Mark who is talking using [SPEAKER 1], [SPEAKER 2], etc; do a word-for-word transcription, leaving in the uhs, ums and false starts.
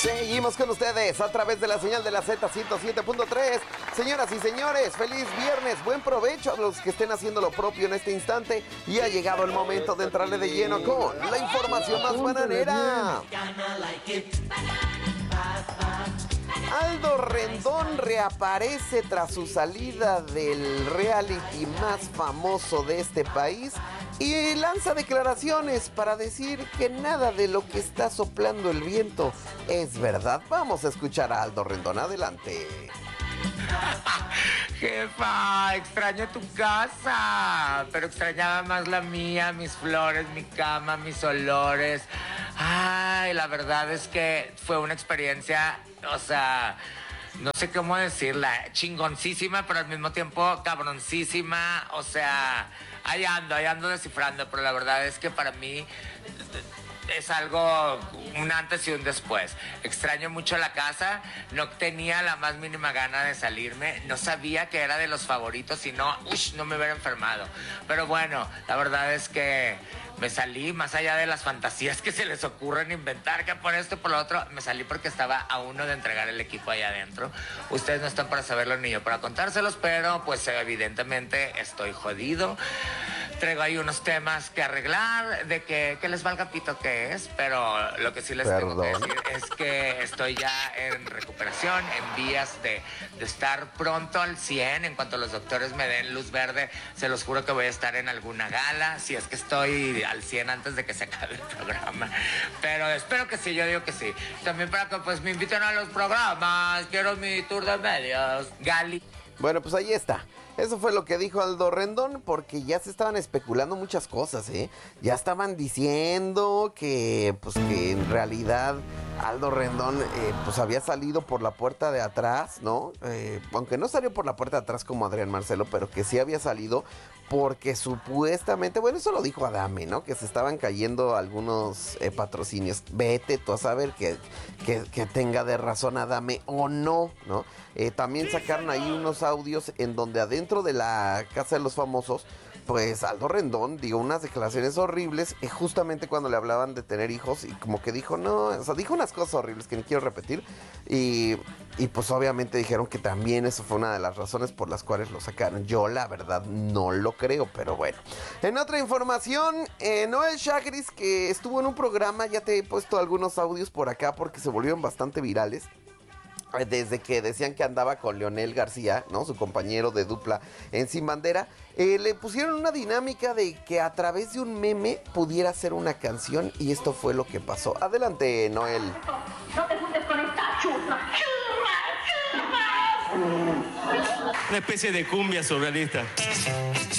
[SPEAKER 1] Seguimos con ustedes a través de la señal de la Z ciento siete punto tres. Señoras y señores, feliz viernes, buen provecho a los que estén haciendo lo propio en este instante. Y ha llegado el momento de entrarle de lleno con la información más bananera. Aldo Rendón reaparece tras su salida del reality más famoso de este país y lanza declaraciones para decir que nada de lo que está soplando el viento es verdad. Vamos a escuchar a Aldo Rendón, adelante.
[SPEAKER 2] Jefa, extraño tu casa, pero extrañaba más la mía, mis flores, mi cama, mis olores. Ay, la verdad es que fue una experiencia, o sea, no sé cómo decirla, chingoncísima, pero al mismo tiempo cabroncísima. O sea, ahí ando, ahí ando descifrando, pero la verdad es que para mí es algo, un antes y un después. Extraño mucho la casa, no tenía la más mínima gana de salirme, no sabía que era de los favoritos, y no, ush, no me hubiera enfermado. Pero bueno, la verdad es que me salí más allá de las fantasías que se les ocurren inventar, que por esto y por lo otro. Me salí porque estaba a uno de entregar el equipo allá adentro. Ustedes no están para saberlo ni yo para contárselos, pero pues evidentemente estoy jodido. Traigo ahí unos temas que arreglar, de que, que les valga pito que es, pero lo que sí les Perdón. tengo que decir es que estoy ya en recuperación, en vías de, de estar pronto al cien. En cuanto los doctores me den luz verde, se los juro que voy a estar en alguna gala, si es que estoy al cien antes de que se acabe el programa. Pero espero que sí, yo digo que sí. También para que pues me inviten a los programas, quiero mi tour de medios, Gali.
[SPEAKER 1] Bueno, pues ahí está. Eso fue lo que dijo Aldo Rendón, porque ya se estaban especulando muchas cosas, ¿eh? Ya estaban diciendo que, pues, que en realidad Aldo Rendón, eh, pues, había salido por la puerta de atrás, ¿no? Eh, aunque no salió por la puerta de atrás como Adrián Marcelo, pero que sí había salido porque supuestamente, bueno, eso lo dijo Adame, ¿no? Que se estaban cayendo algunos eh, patrocinios. Vete tú a saber que, que, que tenga de razón Adame o no, ¿no? Eh, también sacaron ahí unos audios en donde adentro de la Casa de los Famosos, pues Aldo Rendón dio unas declaraciones horribles, eh, justamente cuando le hablaban de tener hijos, y como que dijo, no, o sea, dijo unas cosas horribles que ni quiero repetir, y, y pues obviamente dijeron que también eso fue una de las razones por las cuales lo sacaron. Yo la verdad no lo creo, pero bueno. En otra información, eh, Noel Chagris, que estuvo en un programa, ya te he puesto algunos audios por acá porque se volvieron bastante virales. Desde que decían que andaba con Leonel García, ¿no? Su compañero de dupla en Sin Bandera, eh, le pusieron una dinámica de que a través de un meme pudiera hacer una canción, y esto fue lo que pasó. Adelante, Noel.
[SPEAKER 3] No te juntes con esta chusma. ¡Chusma, chusma!
[SPEAKER 4] Una especie de cumbia surrealista.